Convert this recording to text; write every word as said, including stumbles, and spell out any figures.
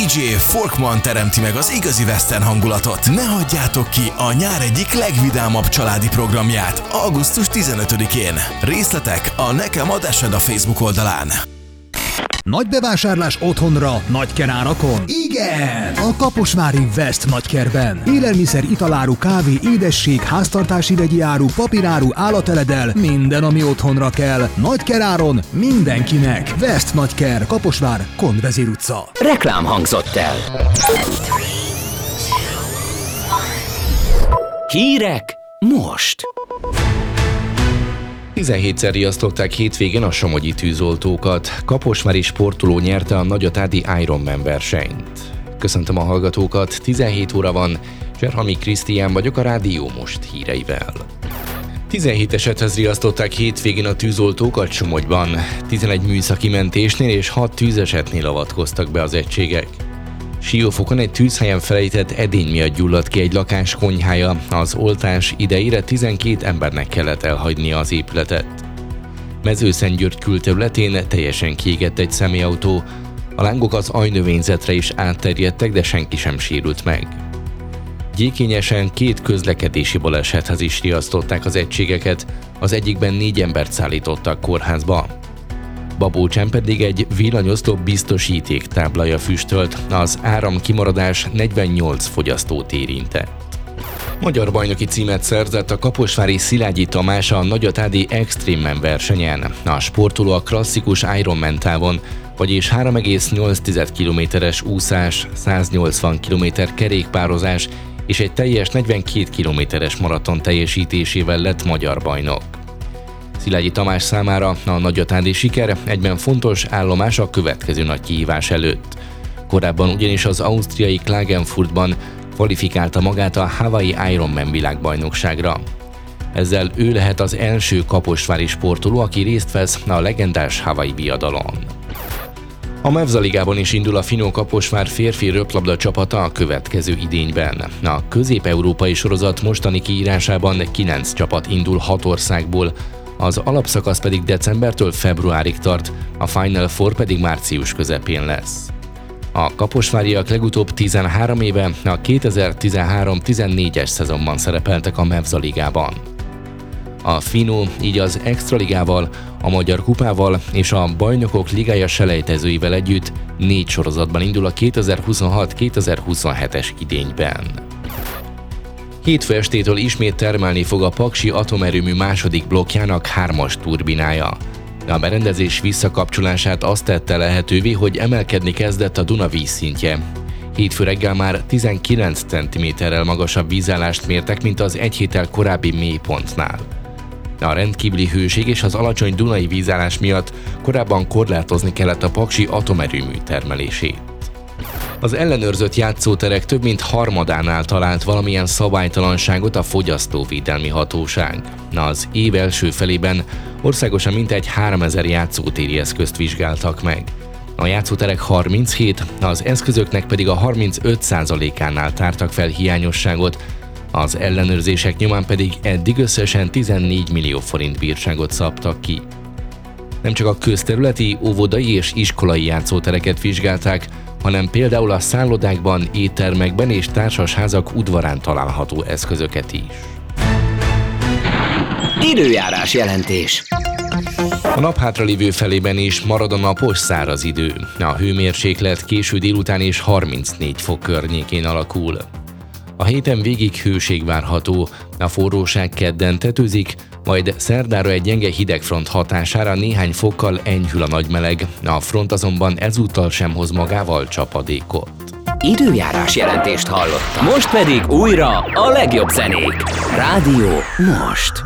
dé dzsé Forkman teremti meg az igazi western hangulatot. Ne hagyjátok ki a nyár egyik legvidámabb családi programját augusztus tizenötödikén. Részletek a Nekem ad eset a Facebook oldalán. Nagy bevásárlás otthonra, nagyker árakon? Igen! A Kaposvári West nagykerben. Élelmiszer, italáru, kávé, édesség, háztartási vegyi áru, papíráru, állateledel, minden, ami otthonra kell. Nagyker áron mindenkinek. West nagyker, Kaposvár, Kondvezér utca. Reklám hangzott el. Hírek most. tizenhétszer riasztották hétvégén a somogyi tűzoltókat. Kaposvári sportoló nyerte a nagyatádi Ironman versenyt. Köszöntöm a hallgatókat, tizenhét óra van, Zserhami Krisztián vagyok a Rádió Most híreivel. tizenhét esethez riasztották hétvégén a tűzoltókat Somogyban. tizenegy műszaki mentésnél és hat tűzesetnél avatkoztak be az egységek. Siófokon egy tűzhelyen felejtett edény miatt gyulladt ki egy lakás konyhája, az oltás idejére tizenkét embernek kellett elhagynia az épületet. Mezőszentgyörgy külterületén teljesen kiégett egy személyautó, a lángok az ajnövényzetre is átterjedtek, de senki sem sérült meg. Gyékényesen két közlekedési balesethez is riasztották az egységeket, az egyikben négy embert szállítottak kórházba. Babócsán pedig egy villanyoszlop biztosíték táblája füstölt, az áramkimaradás negyvennyolc fogyasztót érintett. Magyar bajnoki címet szerzett a kaposvári Szilágyi Tamás a nagyatádi Extreme versenyen. A sportoló a klasszikus Ironman távon, vagyis három egész nyolc kilométeres úszás, száznyolcvan kilométer kerékpározás és egy teljes negyvenkét kilométeres maraton teljesítésével lett magyar bajnok. Szilágyi Tamás számára a nagyatádi siker egyben fontos állomás a következő nagy kihívás előtt. Korábban ugyanis az ausztriai Klagenfurtban kvalifikálta magát a Hawaii Ironman világbajnokságra. Ezzel ő lehet az első kaposvári sportoló, aki részt vesz a legendás Hawaii viadalon. A Mevza ligában is indul a Finó Kaposvár férfi röplabda csapata a következő idényben. A közép-európai sorozat mostani kiírásában kilenc csapat indul hat országból, az alapszakasz pedig decembertől februárig tart, a Final Four pedig március közepén lesz. A kaposváriak legutóbb tizenhárom éve a kétezer-tizenhárom tizennégyes szezonban szerepeltek a Mevza ligában. A Finó így az Extraligával, a Magyar Kupával és a Bajnokok Ligája selejtezőivel együtt négy sorozatban indul a kétezer-huszonhat kétezer-huszonhetes idényben. Hétfő estétől ismét termelni fog a Paksi atomerőmű második blokkjának hármas turbinája. A berendezés visszakapcsolását azt tette lehetővé, hogy emelkedni kezdett a Duna vízszintje. Hétfő reggel már tizenkilenc centiméterrel magasabb vízállást mértek, mint az egy héttel korábbi mélypontnál. A rendkívüli hőség és az alacsony dunai vízállás miatt korábban korlátozni kellett a Paksi atomerőmű termelését. Az ellenőrzött játszóterek több mint harmadánál talált valamilyen szabálytalanságot a Fogyasztóvédelmi Hatóság. Az év első felében országosan mintegy háromezer játszótéri eszközt vizsgáltak meg. A játszóterek harminchét, az eszközöknek pedig a harmincöt százalékánál tártak fel hiányosságot, az ellenőrzések nyomán pedig eddig összesen tizennégy millió forint bírságot szabtak ki. Nem csak a közterületi, óvodai és iskolai játszótereket vizsgálták, hanem például a szállodákban, éttermekben és társasházak udvarán található eszközöket is. Időjárás jelentés. A nap hátralévő felében is marad a napos száraz idő. A hőmérséklet késő délután és harmincnégy fok környékén alakul. A héten végig hőség várható, a forróság kedden tetőzik, majd szerdára egy gyenge hidegfront hatására néhány fokkal enyhül a nagymeleg, a front azonban ezúttal sem hoz magával csapadékot. Időjárás jelentést hallottam. Most pedig újra a legjobb zenék. Rádió Most.